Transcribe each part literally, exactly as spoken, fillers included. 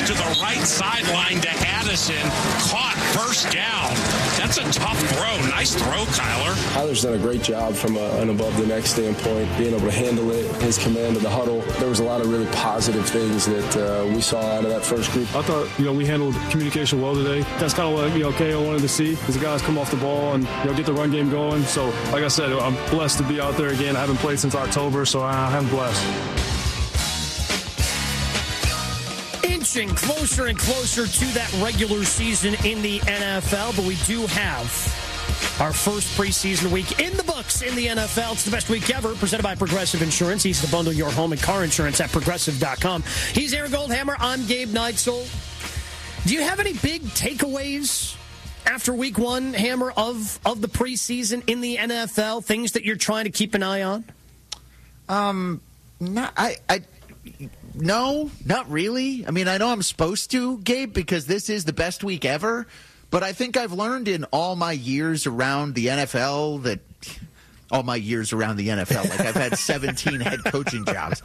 to the right sideline to Addison. Caught first down. That's a tough throw. Nice throw, Kyler. Kyler's done a great job from a, an above-the-neck standpoint, being able to handle it, his command of the huddle. There was a lot of really positive things that uh, we saw out of that first group. I thought, you know, we handled communication well today. That's kind of what, you know, K O wanted to see, is the guys come off the ball and, you know, get the run game going. So, like I said, I'm blessed to be out there again. I haven't played since October, so I'm blessed. Inching closer and closer to that regular season in the N F L, but we do have our first preseason week in the books in the N F L. It's the best week ever, presented by Progressive Insurance. Easy to bundle your home and car insurance at Progressive dot com. He's Aaron Goldhammer. I'm Gabe Neitzel. Do you have any big takeaways after week one, Hammer, of, of the preseason in the N F L? Things that you're trying to keep an eye on? Um, no, I, I, no, not really. I mean, I know I'm supposed to, Gabe, because this is the best week ever. But I think I've learned in all my years around the N F L that all my years around the N F L, like I've had seventeen head coaching jobs,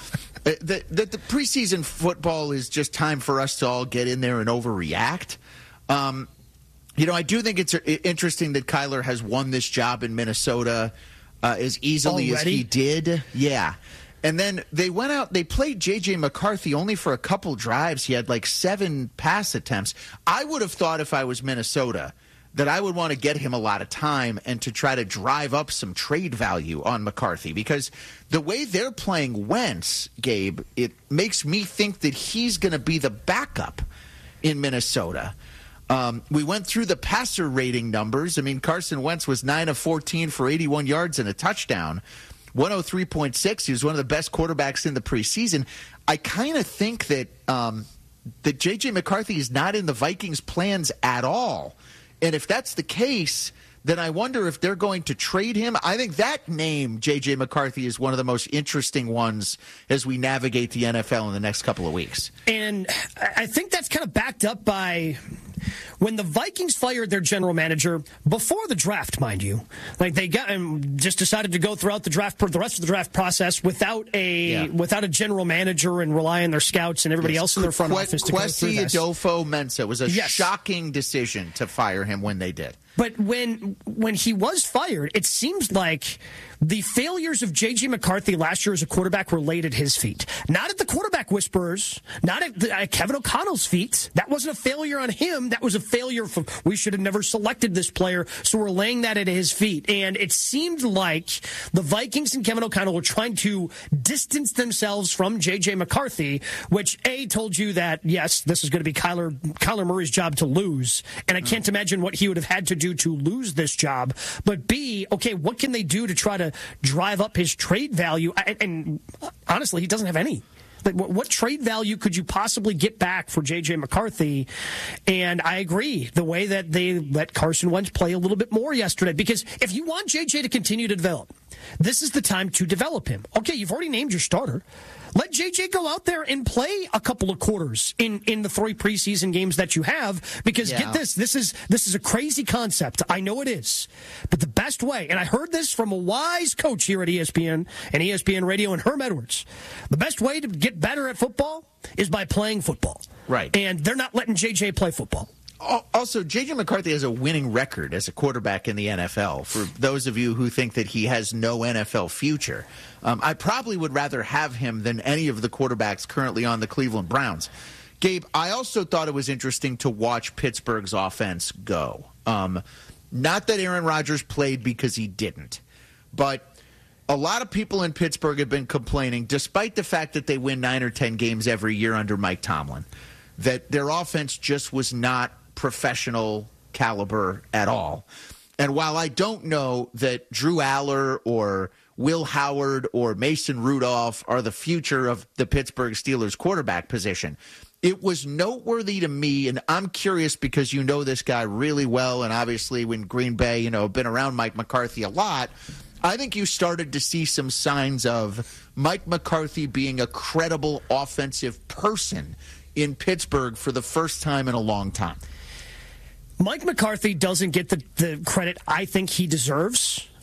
that, that the preseason football is just time for us to all get in there and overreact. Um, you know, I do think it's interesting that Kyler has won this job in Minnesota uh, as easily Already? as he did. Yeah. And then they went out, they played J J. McCarthy only for a couple drives. He had like seven pass attempts. I would have thought if I was Minnesota that I would want to get him a lot of time and to try to drive up some trade value on McCarthy, because the way they're playing Wentz, Gabe, it makes me think that he's going to be the backup in Minnesota. Um, we went through the passer rating numbers. I mean, Carson Wentz was nine of fourteen for eighty-one yards and a touchdown. one oh three point six. He was one of the best quarterbacks in the preseason. I kind of think that um, that J J. McCarthy is not in the Vikings' plans at all. And if that's the case, then I wonder if they're going to trade him. I think that name, J J. McCarthy, is one of the most interesting ones as we navigate the N F L in the next couple of weeks. And I think that's kind of backed up by when the Vikings fired their general manager before the draft, mind you. Like they got and just decided to go throughout the draft, the rest of the draft process without a yeah. without a general manager and rely on their scouts and everybody yes. else in their front Qu- office to Kwesi go through this. Adolfo-Mensah. It was a yes. shocking decision to fire him when they did. But when when he was fired, it seems like the failures of J J. McCarthy last year as a quarterback were laid at his feet. Not at the quarterback whisperers, not at, the, at Kevin O'Connell's feet. That wasn't a failure on him. That was a failure from, we should have never selected this player, so we're laying that at his feet. And it seemed like the Vikings and Kevin O'Connell were trying to distance themselves from J J. McCarthy, which, A, told you that, yes, this is going to be Kyler, Kyler Murray's job to lose. And I can't imagine what he would have had to do to lose this job. But B, okay, what can they do to try to drive up his trade value? And, and honestly, he doesn't have any. Like, what, what trade value could you possibly get back for J J. McCarthy? And I agree, the way that they let Carson Wentz play a little bit more yesterday. Because if you want J J to continue to develop, this is the time to develop him. Okay, you've already named your starter. Let J J go out there and play a couple of quarters in, in the three preseason games that you have, because yeah. get this, this is this is a crazy concept. I know it is. But the best way, and I heard this from a wise coach here at E S P N and E S P N Radio and Herm Edwards, the best way to get better at football is by playing football. Right. And they're not letting J J play football. Also, J J. McCarthy has a winning record as a quarterback in the N F L. For those of you who think that he has no N F L future, um, I probably would rather have him than any of the quarterbacks currently on the Cleveland Browns. Gabe, I also thought it was interesting to watch Pittsburgh's offense go. Um, not that Aaron Rodgers played because he didn't, but a lot of people in Pittsburgh have been complaining, despite the fact that they win nine or ten games every year under Mike Tomlin, that their offense just was not professional caliber at all. And while I don't know that Drew Aller or Will Howard or Mason Rudolph are the future of the Pittsburgh Steelers quarterback position, it was noteworthy to me, and I'm curious because you know this guy really well, and obviously when Green Bay, you know, been around Mike McCarthy a lot, I think you started to see some signs of Mike McCarthy being a credible offensive person in Pittsburgh for the first time in a long time. Mike McCarthy doesn't get the, the credit I think he deserves.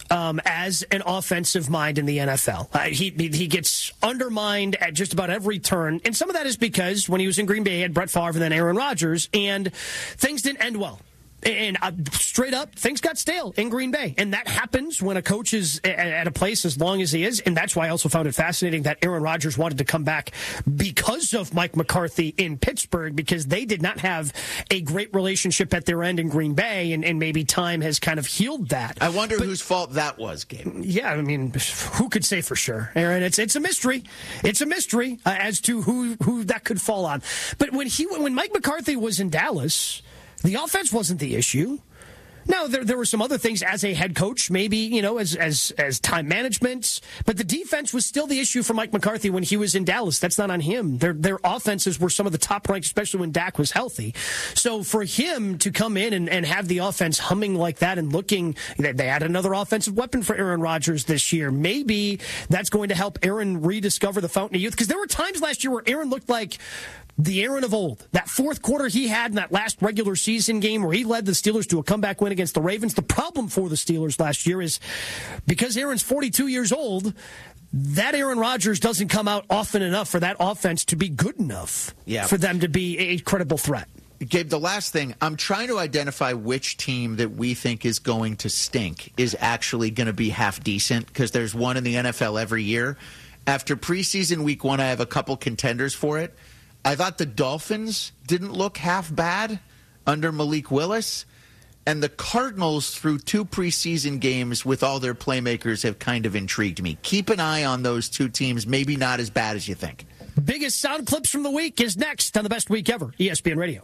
um, as an offensive mind in the N F L. Uh, he he gets undermined at just about every turn, and some of that is because when he was in Green Bay, he had Brett Favre and then Aaron Rodgers, and things didn't end well. And uh, straight up, things got stale in Green Bay. And that happens when a coach is at a place as long as he is. And that's why I also found it fascinating that Aaron Rodgers wanted to come back because of Mike McCarthy in Pittsburgh, because they did not have a great relationship at their end in Green Bay. And, and maybe time has kind of healed that. I wonder but, whose fault that was, Gabe. Yeah, I mean, who could say for sure, Aaron? It's it's a mystery. It's a mystery uh, as to who, who that could fall on. But when he when Mike McCarthy was in Dallas, the offense wasn't the issue. Now, there there were some other things as a head coach, maybe, you know, as as as time management. But the defense was still the issue for Mike McCarthy when he was in Dallas. That's not on him. Their their offenses were some of the top ranked, especially when Dak was healthy. So for him to come in and, and have the offense humming like that and looking, they had another offensive weapon for Aaron Rodgers this year. Maybe that's going to help Aaron rediscover the fountain of youth. Because there were times last year where Aaron looked like the Aaron of old. That fourth quarter he had in that last regular season game where he led the Steelers to a comeback win against the Ravens. The problem for the Steelers last year is because Aaron's forty-two years old, that Aaron Rodgers doesn't come out often enough for that offense to be good enough yeah. for them to be a credible threat. Gabe, the last thing, I'm trying to identify which team that we think is going to stink is actually going to be half decent, because there's one in the N F L every year. After preseason week one, I have a couple contenders for it. I thought the Dolphins didn't look half bad under Malik Willis. And the Cardinals, through two preseason games with all their playmakers, have kind of intrigued me. Keep an eye on those two teams. Maybe not as bad as you think. Biggest sound clips from the week is next on the Best Week Ever, E S P N Radio.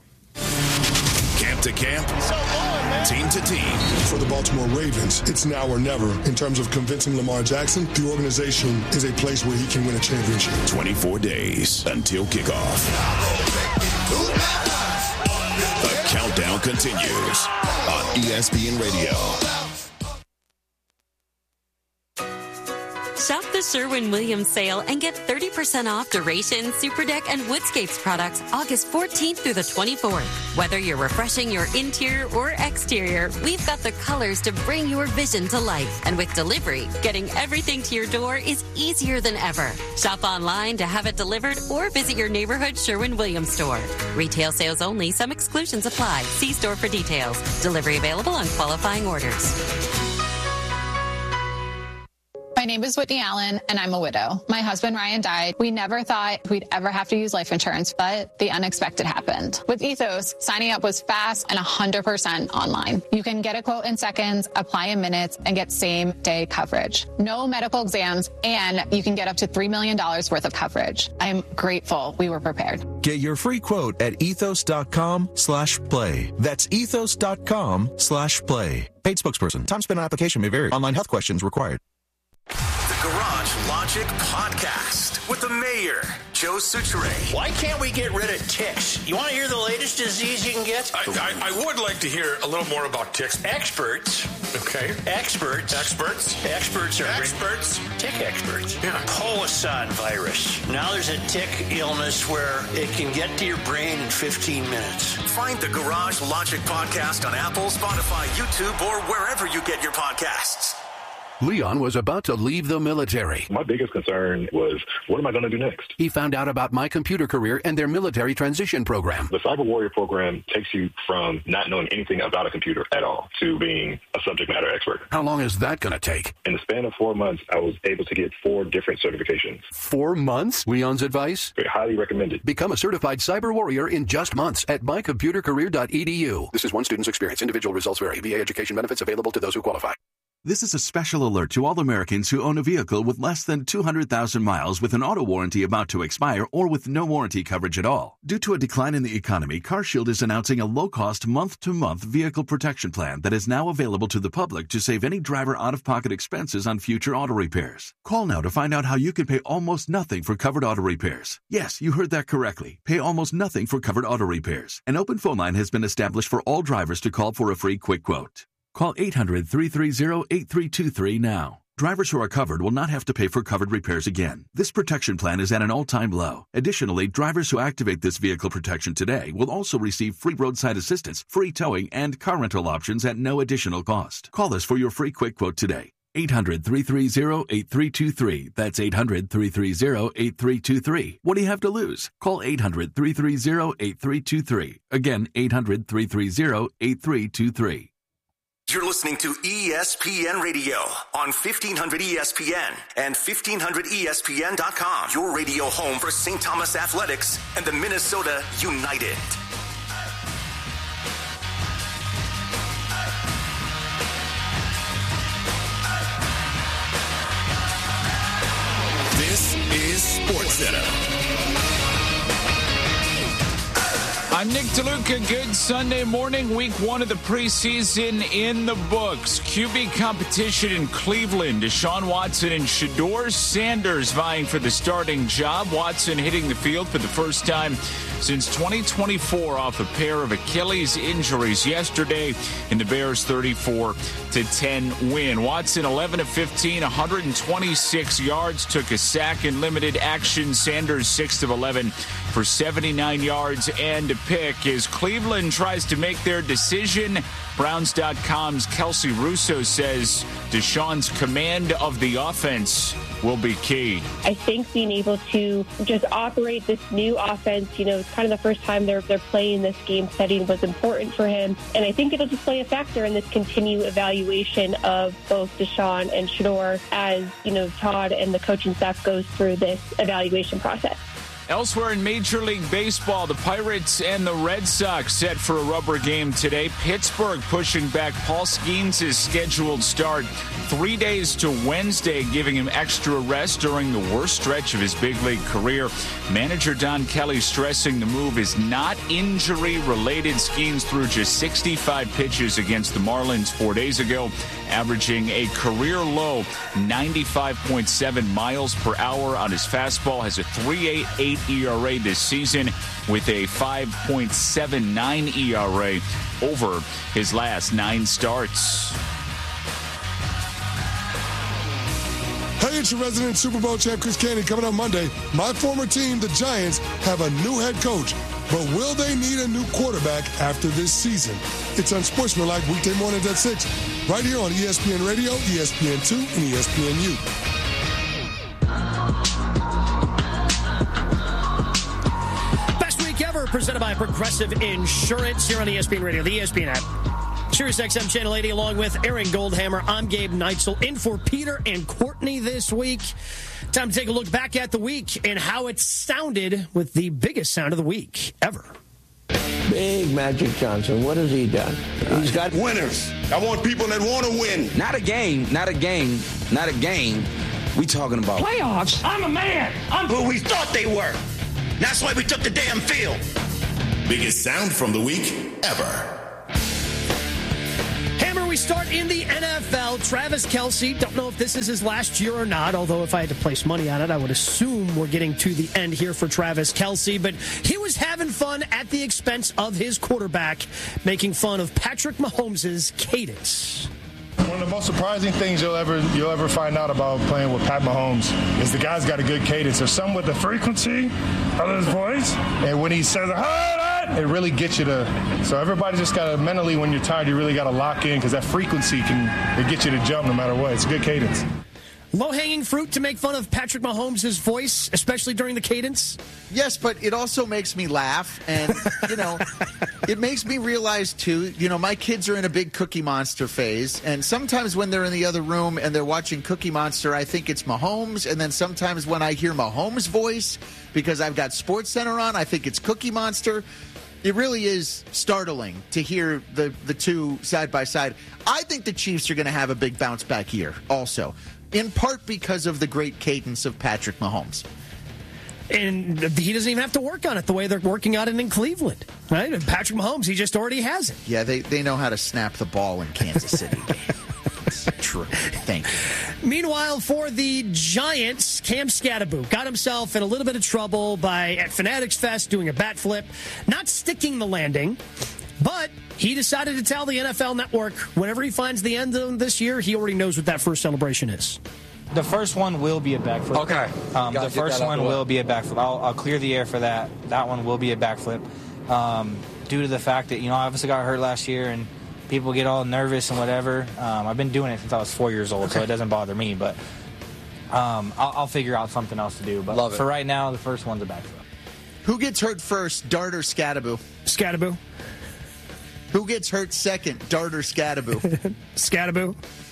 Camp to camp, so long, team to team. For the Baltimore Ravens, it's now or never. In terms of convincing Lamar Jackson, the organization is a place where he can win a championship. twenty-four days until kickoff. The countdown continues on E S P N Radio. Shop the Sherwin-Williams sale and get thirty percent off Duration, Superdeck, and Woodscapes products August fourteenth through the twenty-fourth. Whether you're refreshing your interior or exterior, we've got the colors to bring your vision to life. And with delivery, getting everything to your door is easier than ever. Shop online to have it delivered or visit your neighborhood Sherwin-Williams store. Retail sales only. Some exclusions apply. See store for details. Delivery available on qualifying orders. My name is Whitney Allen, and I'm a widow. My husband, Ryan, died. We never thought we'd ever have to use life insurance, but the unexpected happened. With Ethos, signing up was fast and one hundred percent online. You can get a quote in seconds, apply in minutes, and get same-day coverage. No medical exams, and you can get up to three million dollars worth of coverage. I'm grateful we were prepared. Get your free quote at ethos.com slash play. That's ethos.com slash play. Paid spokesperson. Time spent on application may vary. Online health questions required. The Garage Logic Podcast with the mayor, Joe Soucheray. Why can't we get rid of ticks? You want to hear the latest disease you can get? I, I, I would like to hear a little more about ticks. Experts. Okay. Experts. Experts. Experts are experts. Tick experts. Yeah. Poisson virus. Now there's a tick illness where it can get to your brain in fifteen minutes. Find the Garage Logic Podcast on Apple, Spotify, YouTube, or wherever you get your podcasts. Leon was about to leave the military. My biggest concern was, what am I going to do next? He found out about My Computer Career and their military transition program. The Cyber Warrior program takes you from not knowing anything about a computer at all to being a subject matter expert. How long is that going to take? In the span of four months, I was able to get four different certifications. Four months? Leon's advice? Very highly recommended. Become a certified cyber warrior in just months at my computer career dot e d u. This is one student's experience. Individual results vary. V A education benefits available to those who qualify. This is a special alert to all Americans who own a vehicle with less than two hundred thousand miles with an auto warranty about to expire or with no warranty coverage at all. Due to a decline in the economy, CarShield is announcing a low-cost month-to-month vehicle protection plan that is now available to the public to save any driver out-of-pocket expenses on future auto repairs. Call now to find out how you can pay almost nothing for covered auto repairs. Yes, you heard that correctly. Pay almost nothing for covered auto repairs. An open phone line has been established for all drivers to call for a free quick quote. Call eight hundred, three three zero, eight three two three now. Drivers who are covered will not have to pay for covered repairs again. This protection plan is at an all-time low. Additionally, drivers who activate this vehicle protection today will also receive free roadside assistance, free towing, and car rental options at no additional cost. Call us for your free quick quote today. eight hundred, three three zero, eight three two three. That's eight hundred, three three zero, eight three two three. What do you have to lose? Call eight hundred, three three zero, eight three two three. Again, eight hundred, three three zero, eight three two three. You're listening to E S P N Radio on fifteen hundred E S P N and fifteen hundred E S P N dot com. Your radio home for Saint Thomas Athletics and the Minnesota United. This is SportsCenter. I'm Nick DeLuca. Good Sunday morning. Week one of the preseason in the books. Q B competition in Cleveland. Deshaun Watson and Shedeur Sanders vying for the starting job. Watson hitting the field for the first time since twenty twenty-four off a pair of Achilles injuries yesterday in the Bears' thirty-four to ten win. Watson eleven of fifteen, one hundred twenty-six yards, took a sack in limited action. Sanders six of eleven for seventy-nine yards and a pick. As Cleveland tries to make their decision, Browns dot com's Kelsey Russo says Deshaun's command of the offense will be key. I think being able to just operate this new offense, you know, it's kind of the first time they're they're playing this game setting was important for him. And I think it'll just play a factor in this continued evaluation of both Deshaun and Shedeur as, you know, Todd and the coaching staff goes through this evaluation process. Elsewhere in Major League Baseball, the Pirates and the Red Sox set for a rubber game today. Pittsburgh pushing back Paul Skeens' scheduled start three days to Wednesday, giving him extra rest during the worst stretch of his big league career. Manager Don Kelly stressing the move is not injury-related. Skeens threw just sixty-five pitches against the Marlins four days ago, averaging a career-low ninety-five point seven miles per hour on his fastball, has a three point eight eight E R A this season with a five point seven nine E R A over his last nine starts. Hey, it's your resident Super Bowl champ, Chris Candy, coming up Monday. My former team, the Giants, have a new head coach. But will they need a new quarterback after this season? It's Unsportsmanlike weekday mornings at six, right here on E S P N Radio, E S P N two, and E S P N U. Presented by Progressive Insurance here on E S P N Radio, the E S P N app. Sirius X M Channel eighty, along with Aaron Goldhammer. I'm Gabe Neitzel, in for Peter and Courtney this week. Time to take a look back at the week and how it sounded with the biggest sound of the week ever. Big Magic Johnson, what has he done? He's got winners. I want people that want to win. Not a game, not a game, not a game. We talking about playoffs. I'm a man. I'm who we thought they were. That's why we took the damn field. Biggest sound from the week ever. Hammer, we start in the N F L. Travis Kelce, don't know if this is his last year or not, although if I had to place money on it, I would assume we're getting to the end here for Travis Kelce. But he was having fun at the expense of his quarterback, making fun of Patrick Mahomes' cadence. One of the most surprising things you'll ever you'll ever find out about playing with Pat Mahomes is the guy's got a good cadence. There's some with the frequency of his voice, and when he says "hold it," it really gets you to. So everybody just got to mentally, when you're tired, you really got to lock in because that frequency can it get you to jump no matter what. It's a good cadence. Low-hanging fruit to make fun of Patrick Mahomes' voice, especially during the cadence? Yes, but it also makes me laugh. And, you know, it makes me realize, too, you know, my kids are in a big Cookie Monster phase. And sometimes when they're in the other room and they're watching Cookie Monster, I think it's Mahomes. And then sometimes when I hear Mahomes' voice, because I've got SportsCenter on, I think it's Cookie Monster. It really is startling to hear the, the two side by side. I think the Chiefs are going to have a big bounce back year also, in part because of the great cadence of Patrick Mahomes. And he doesn't even have to work on it the way they're working on it in Cleveland, right? And Patrick Mahomes, he just already has it. Yeah, they, they know how to snap the ball in Kansas City. It's true. Thank you. Meanwhile, for the Giants, Cam Skattebo got himself in a little bit of trouble by at Fanatics Fest doing a bat flip, not sticking the landing, but he decided to tell the N F L Network whenever he finds the end of this year, he already knows what that first celebration is. The first one will be a backflip. Okay. Um, the first one will be a backflip. I'll, I'll clear the air for that. That one will be a backflip. Um, due to the fact that, you know, I obviously got hurt last year and people get all nervous and whatever. Um, I've been doing it since I was four years old, okay. so it doesn't bother me. But um, I'll, I'll figure out something else to do. But Love it. For right now, the first one's a backflip. Who gets hurt first, Dart or Scadaboo? Scadaboo. Who gets hurt second, Dart or Scadaboo? Scadaboo.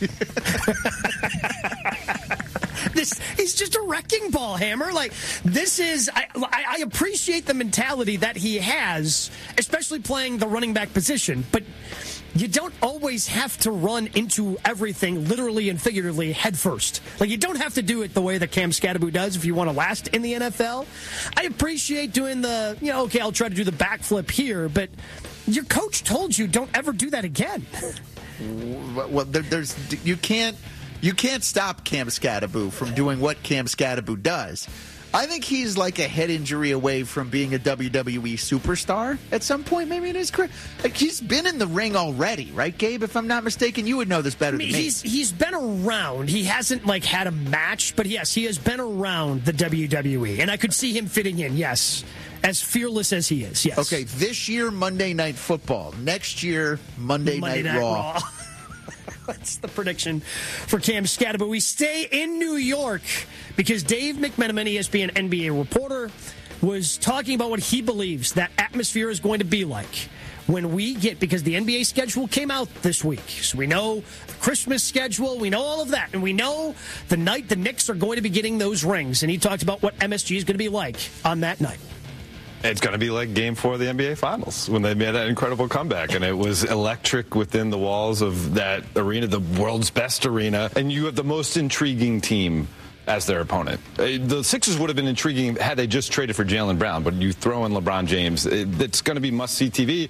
This, he's just a wrecking ball, Hammer. Like, this is, I, I, I appreciate the mentality that he has, especially playing the running back position, but you don't always have to run into everything literally and figuratively head first. Like, you don't have to do it the way that Cam Scadaboo does if you want to last in the N F L. I appreciate doing the, you know, okay, I'll try to do the backflip here, but your coach told you don't ever do that again. Well, there, there's, you can't, you can't stop Cam Scadaboo from doing what Cam Scadaboo does. I think he's like a head injury away from being a W W E superstar at some point, maybe in his career. Like, he's been in the ring already, right, Gabe? If I'm not mistaken, you would know this better I mean, than me. He's he's been around. He hasn't like had a match, but yes, he has been around the W W E, and I could see him fitting in. Yes, as fearless as he is. Yes. Okay, this year Monday Night Football. Next year Monday, Monday Night, Night Raw. Raw. That's the prediction for Cam Scadaboo. We stay in New York because Dave McMenamin, E S P N N B A reporter, was talking about what he believes that atmosphere is going to be like when we get, because the N B A schedule came out this week. So we know the Christmas schedule, we know all of that, and we know the night the Knicks are going to be getting those rings. And he talked about what M S G is going to be like on that night. It's going to be like Game four of the N B A Finals when they made that incredible comeback. And it was electric within the walls of that arena, the world's best arena. And you have the most intriguing team as their opponent. The Sixers would have been intriguing had they just traded for Jaylen Brown. But you throw in LeBron James, it's going to be must-see T V.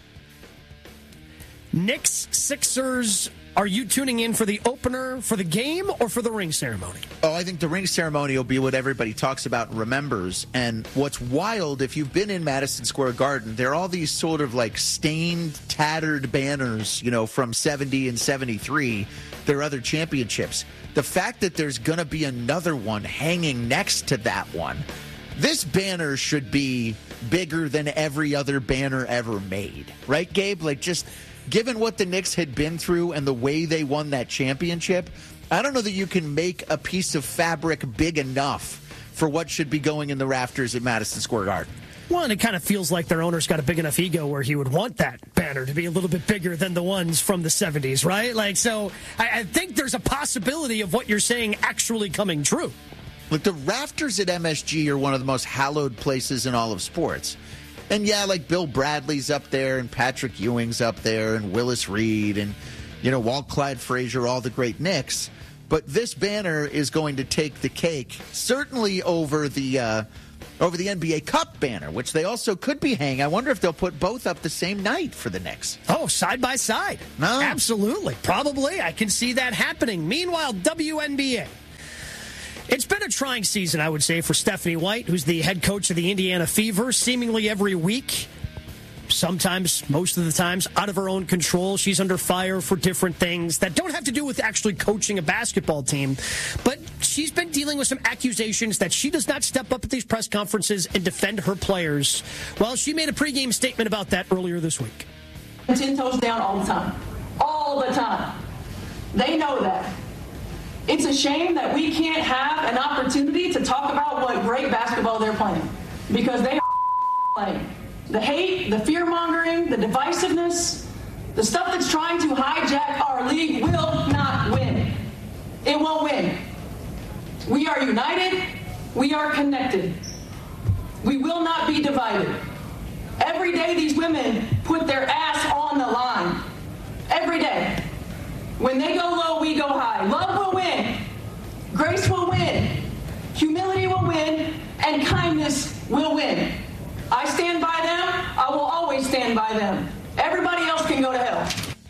Knicks, Sixers. Are you tuning in for the opener, for the game, or for the ring ceremony? Oh, I think the ring ceremony will be what everybody talks about and remembers. And what's wild, if you've been in Madison Square Garden, there are all these sort of like stained, tattered banners, you know, from seventy and seventy-three, their other championships. The fact that there's going to be another one hanging next to that one, this banner should be bigger than every other banner ever made. Right, Gabe? Like, just given what the Knicks had been through and the way they won that championship, I don't know that you can make a piece of fabric big enough for what should be going in the rafters at Madison Square Garden. Well, and it kind of feels like their owner's got a big enough ego where he would want that banner to be a little bit bigger than the ones from the seventies, right? Like, so I, I think there's a possibility of what you're saying actually coming true. Look, the rafters at M S G are one of the most hallowed places in all of sports. And yeah, like Bill Bradley's up there and Patrick Ewing's up there and Willis Reed and, you know, Walt Clyde Frazier, all the great Knicks. But this banner is going to take the cake, certainly over the uh, over the N B A Cup banner, which they also could be hanging. I wonder if they'll put both up the same night for the Knicks. Oh, side by side. No. Absolutely. Probably. I can see that happening. Meanwhile, W N B A. It's been a trying season, I would say, for Stephanie White, who's the head coach of the Indiana Fever, seemingly every week. Sometimes, most of the times, out of her own control. She's under fire for different things that don't have to do with actually coaching a basketball team. But she's been dealing with some accusations that she does not step up at these press conferences and defend her players. Well, she made a pregame statement about that earlier this week. Ten toes down all the time. All the time. They know that. It's a shame that we can't have an opportunity to talk about what great basketball they're playing, because they are playing. The hate, the fear-mongering, the divisiveness, the stuff that's trying to hijack our league will not win. It won't win. We are united. We are connected. We will not be divided. Every day these women put their ass on the line. Every day. When they go low, we go high. Love will win. Grace will win. Humility will win. And kindness will win. I stand by them. I will always stand by them. Everybody else can go to hell.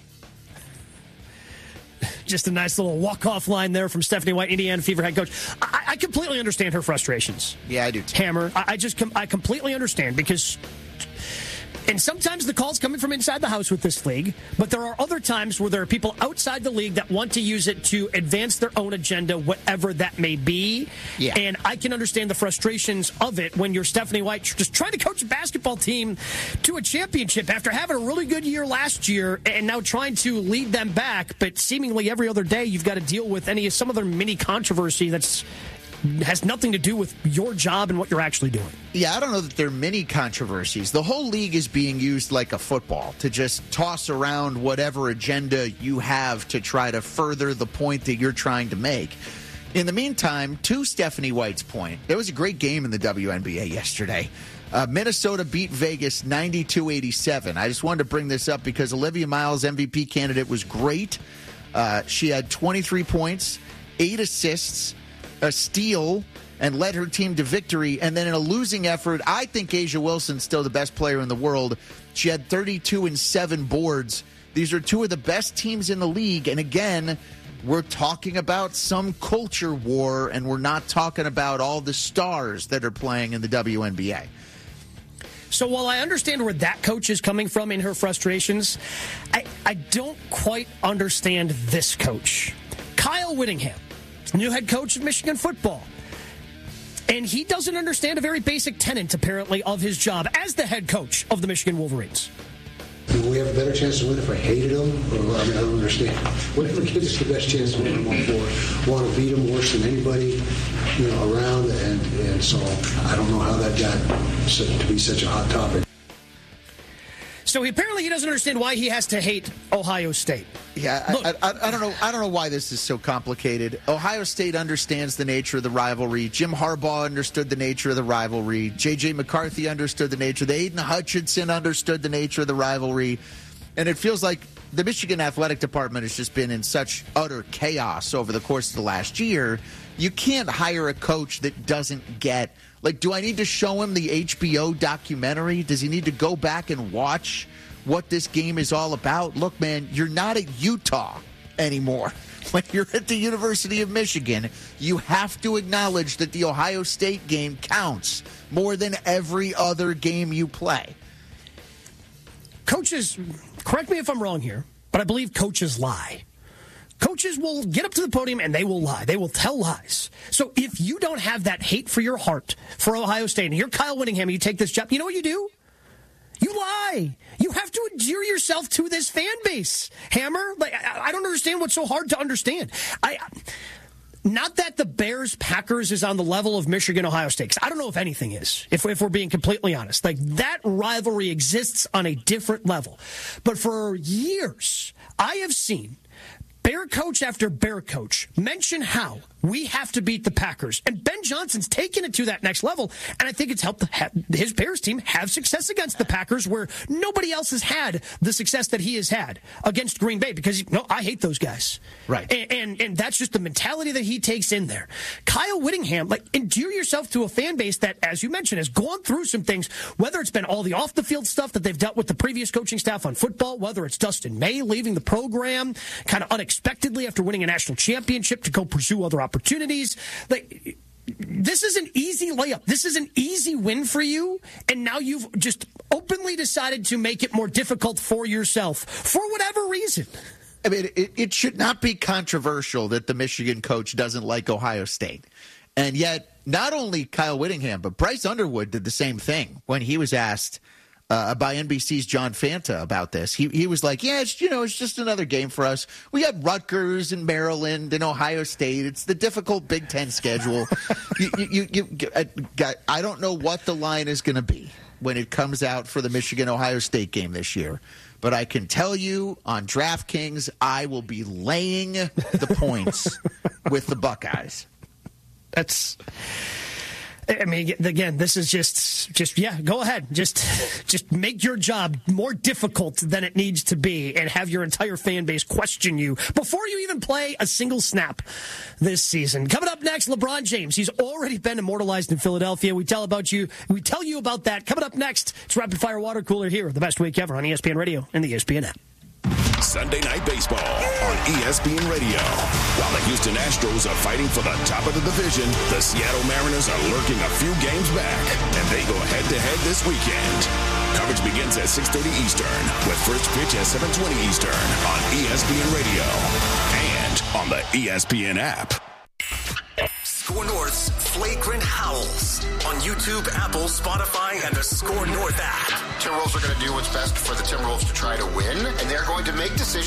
Just a nice little walk-off line there from Stephanie White, Indiana Fever head coach. I, I completely understand her frustrations. Yeah, I do too. Hammer, I, I just com- I completely understand, because And sometimes the call's coming from inside the house with this league, but there are other times where there are people outside the league that want to use it to advance their own agenda, whatever that may be. Yeah. And I can understand the frustrations of it when you're Stephanie White just trying to coach a basketball team to a championship after having a really good year last year and now trying to lead them back, but seemingly every other day you've got to deal with any some other mini controversy that's has nothing to do with your job and what you're actually doing. Yeah, I don't know that there are many controversies. The whole league is being used like a football to just toss around whatever agenda you have to try to further the point that you're trying to make. In the meantime, to Stephanie White's point, there was a great game in the W N B A yesterday. Uh, Minnesota beat Vegas ninety-two eighty-seven. I just wanted to bring this up because Olivia Miles, M V P candidate, was great. Uh, she had twenty-three points, eight assists, a steal, and led her team to victory. And then in a losing effort, I think Asia Wilson's still the best player in the world. She had thirty-two and seven boards. These are two of the best teams in the league. And again, we're talking about some culture war, and we're not talking about all the stars that are playing in the W N B A. So while I understand where that coach is coming from in her frustrations, I, I don't quite understand this coach. Kyle Whittingham, new head coach of Michigan football. And he doesn't understand a very basic tenet, apparently, of his job as the head coach of the Michigan Wolverines. Do we have a better chance to win if I hated them? Or, I mean, I don't understand. Whatever gives us the best chance to win them on four. Want to beat them worse than anybody, you know, around. And, and so I don't know how that got to be such a hot topic. So he, apparently he doesn't understand why he has to hate Ohio State. Yeah, I, I, I don't know. I don't know why this is so complicated. Ohio State understands the nature of the rivalry. Jim Harbaugh understood the nature of the rivalry. J J McCarthy understood the nature. The Aiden Hutchinson understood the nature of the rivalry. And it feels like the Michigan Athletic Department has just been in such utter chaos over the course of the last year. You can't hire a coach that doesn't get. Like, do I need to show him the H B O documentary? Does he need to go back and watch what this game is all about? Look, man, you're not at Utah anymore. When you're at the University of Michigan, you have to acknowledge that the Ohio State game counts more than every other game you play. Coaches, correct me if I'm wrong here, but I believe coaches lie. Coaches will get up to the podium and they will lie. They will tell lies. So if you don't have that hate for your heart for Ohio State, and you're Kyle Whittingham and you take this job, you know what you do? You lie. You have to endear yourself to this fan base. Hammer, like I, I don't understand what's so hard to understand. I not that the Bears Packers is on the level of Michigan Ohio State. 'Cause I don't know if anything is. If if we're being completely honest, like that rivalry exists on a different level. But for years, I have seen Bear coach after Bear coach mention how we have to beat the Packers. And Ben Johnson's taken it to that next level, and I think it's helped his Bears team have success against the Packers where nobody else has had the success that he has had against Green Bay because, no, I hate those guys. Right. And, and and that's just the mentality that he takes in there. Kyle Whittingham, like, endear yourself to a fan base that, as you mentioned, has gone through some things, whether it's been all the off-the-field stuff that they've dealt with the previous coaching staff on football, whether it's Dustin May leaving the program kind of unexpectedly after winning a national championship to go pursue other opportunities. Like, this is an easy layup. This is an easy win for you, and now you've just openly decided to make it more difficult for yourself for whatever reason. I mean, it, it should not be controversial that the Michigan coach doesn't like Ohio State. And yet, not only Kyle Whittingham, but Bryce Underwood did the same thing when he was asked uh, by N B C's John Fanta about this. He he was like, yeah, it's, you know, it's just another game for us. We got Rutgers and Maryland and Ohio State. It's the difficult Big Ten schedule. you, you, you, you, I, I don't know what the line is going to be when it comes out for the Michigan-Ohio State game this year. But I can tell you on DraftKings, I will be laying the points with the Buckeyes. That's, I mean, again, this is just, just yeah, go ahead. Just, just make your job more difficult than it needs to be and have your entire fan base question you before you even play a single snap this season. Coming up next, LeBron James. He's already been immortalized in Philadelphia. We tell about you. We tell you about that. Coming up next, it's Rapid Fire Water Cooler here, the best week ever on E S P N Radio and the E S P N app. Sunday Night Baseball on E S P N Radio. While the Houston Astros are fighting for the top of the division, the Seattle Mariners are lurking a few games back, and they go head-to-head this weekend. Coverage begins at six thirty Eastern with first pitch at seven twenty Eastern on E S P N Radio and on the E S P N app. Score North's Flagrant Howls on YouTube, Apple, Spotify, and the Score North app. Timberwolves are going to do what's best for the Timberwolves to try to win, and they're going to make decisions